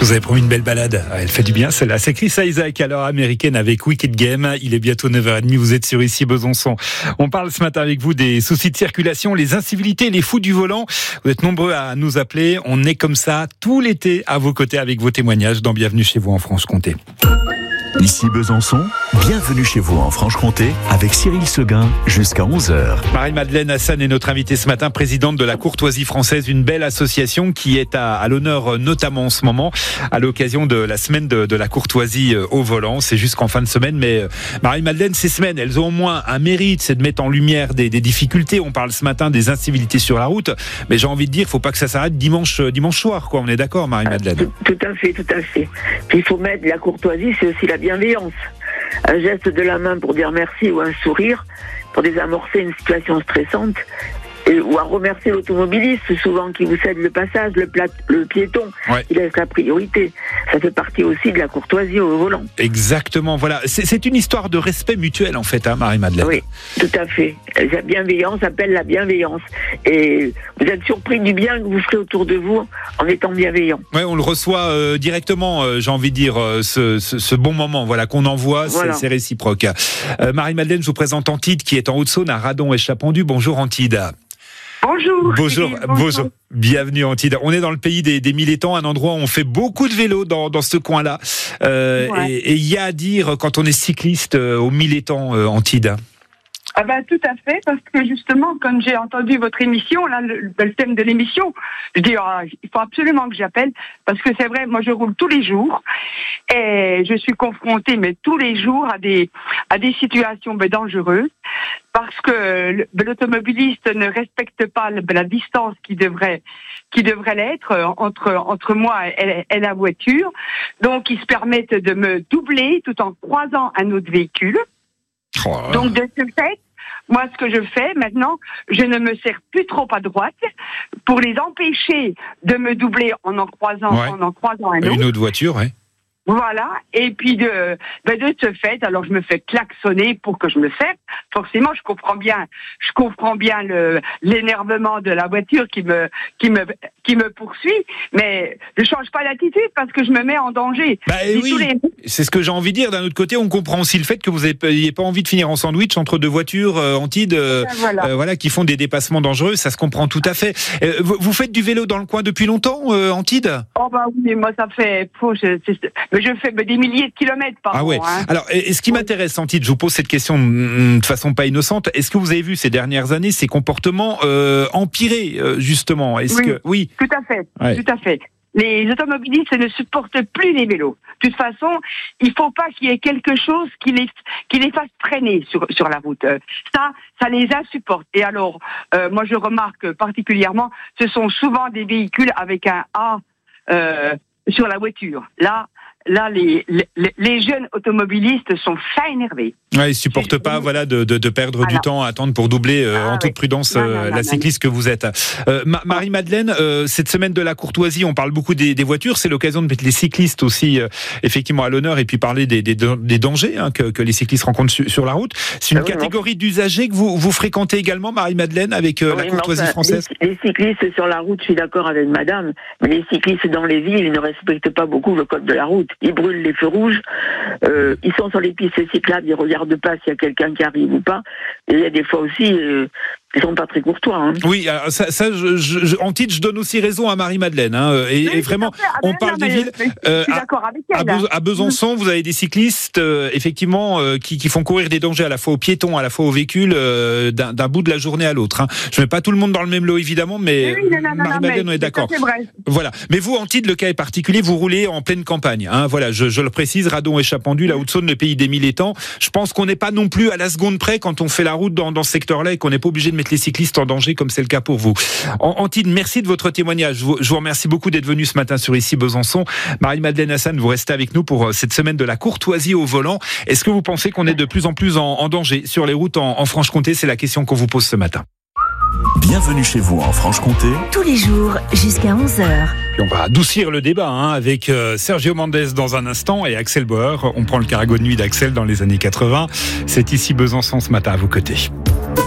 vous avez promis une belle balade. Elle fait du bien, celle-là. C'est Chris Isaak, alors américaine avec Wicked Game. Il est bientôt 9h30. Vous êtes sur Ici Besançon. On parle ce matin avec vous des soucis de circulation, les incivilités, les fous du volant. Vous êtes nombreux à nous appeler. On est comme ça tout l'été à vos côtés avec vos témoignages dans Bienvenue chez vous en Franche-Comté. Ici Besançon, bienvenue chez vous en Franche-Comté avec Cyril Seguin jusqu'à 11h. Marie-Madeleine Hassan est notre invitée ce matin, présidente de la Courtoisie Française, une belle association qui est à l'honneur notamment en ce moment à l'occasion de la semaine de la courtoisie au volant. C'est jusqu'en fin de semaine, mais Marie-Madeleine, ces semaines, elles ont au moins un mérite, c'est de mettre en lumière des difficultés. On parle ce matin des incivilités sur la route, mais j'ai envie de dire, il faut pas que ça s'arrête dimanche soir, quoi. On est d'accord, Marie-Madeleine? Tout à fait. Puis il faut mettre la courtoisie, c'est aussi la bienveillance. Un geste de la main pour dire merci ou un sourire pour désamorcer une situation stressante ou à remercier l'automobiliste souvent qui vous cède le passage, le piéton, il laisse la priorité. Ça fait partie aussi de la courtoisie au volant. Exactement, voilà. C'est une histoire de respect mutuel en fait, hein, Marie-Madeleine. Oui, tout à fait. La bienveillance appelle la bienveillance. Et vous êtes surpris du bien que vous ferez autour de vous en étant bienveillant. Oui, on le reçoit directement, j'ai envie de dire, ce bon moment qu'on envoie, voilà. C'est réciproque. Marie-Madeleine, je vous présente Antide qui est en Haute-Saône, à Radon et Chapondu. Bonjour Antide. Bonjour. Bienvenue Antide. On est dans le pays des mille étangs, un endroit où on fait beaucoup de vélo dans ce coin-là. Et il y a à dire quand on est cycliste aux mille étangs, Antide. Ah ben, tout à fait, parce que justement, quand j'ai entendu votre émission, là, le thème de l'émission, je dis, il faut absolument que j'appelle, parce que c'est vrai, moi je roule tous les jours, et je suis confrontée, mais tous les jours, à des situations dangereuses, parce que l'automobiliste ne respecte pas la distance qui devrait l'être entre moi et la voiture, donc ils se permettent de me doubler tout en croisant un autre véhicule. Donc de ce fait, moi ce que je fais maintenant, je ne me sers plus trop à droite pour les empêcher de me doubler en croisant un autre. Une autre voiture, oui. Voilà, et puis de ce fait, alors je me fais klaxonner pour que je me serve. Forcément, je comprends bien l'énervement de la voiture qui me poursuit, mais je change pas d'attitude parce que je me mets en danger. C'est ce que j'ai envie de dire. D'un autre côté, on comprend aussi le fait que vous n'ayez pas envie de finir en sandwich entre deux voitures Antide, qui font des dépassements dangereux. Ça se comprend tout à fait. Vous faites du vélo dans le coin depuis longtemps, Antide? Oh oui, moi ça fait je fais des milliers de kilomètres par an. Hein. Alors, ce qui m'intéresse, Antide, je vous pose cette question de façon pas innocente. Est-ce que vous avez vu ces dernières années ces comportements empirer justement? Oui, tout à fait. Ouais. Tout à fait. Les automobilistes ne supportent plus les vélos. De toute façon, il faut pas qu'il y ait quelque chose qui les fasse traîner sur la route. Ça les insupporte. Et alors, moi je remarque particulièrement, ce sont souvent des véhicules avec un A sur la voiture. Là, les jeunes automobilistes sont fin énervés. Ouais, ils supportent pas, de perdre du temps à attendre pour doubler en toute prudence la cycliste que vous êtes. Marie-Madeleine, cette semaine de la courtoisie, on parle beaucoup des voitures. C'est l'occasion de mettre les cyclistes aussi, effectivement, à l'honneur et puis parler des dangers que les cyclistes rencontrent sur la route. C'est une catégorie d'usagers que vous fréquentez également, Marie-Madeleine, avec la courtoisie française. Les cyclistes sur la route, je suis d'accord avec Madame, mais les cyclistes dans les villes, ils ne respectent pas beaucoup le code de la route. Ils brûlent les feux rouges, ils sont sur les pistes cyclables, ils regardent pas s'il y a quelqu'un qui arrive ou pas. Et il y a des fois aussi, ils sont pas très courtois. Hein. Oui, Antide, je donne aussi raison à Marie-Madeleine. Et vraiment, on parle des villes. Je suis d'accord avec elle. À Besançon, vous avez des cyclistes, effectivement, qui font courir des dangers à la fois aux piétons, à la fois aux véhicules, d'un bout de la journée à l'autre. Je mets pas tout le monde dans le même lot, évidemment, mais Marie-Madeleine, on est d'accord. C'est vrai. Voilà. Mais vous, Antide, le cas est particulier. Vous roulez en pleine campagne. Voilà, je le précise, Radon et Chapondu, la Haute-Saône, le pays des mille étangs. Je pense qu'on n'est pas non plus à la seconde près quand on fait la route dans ce secteur-là et qu'on n'est pas obligé de mettre les cyclistes en danger comme c'est le cas pour vous. Antide, merci de votre témoignage. Je vous remercie beaucoup d'être venu ce matin sur Ici Besançon. Marie-Madeleine Hassan, vous restez avec nous pour cette semaine de la courtoisie au volant. Est-ce que vous pensez qu'on est de plus en plus en danger sur les routes en Franche-Comté? C'est la question qu'on vous pose ce matin. Bienvenue chez vous en Franche-Comté. Tous les jours jusqu'à 11h. Et on va adoucir le débat avec Sergio Mendes dans un instant et Axel Bauer. On prend le cargo de nuit d'Axel dans les années 80. C'est Ici Besançon ce matin à vos côtés.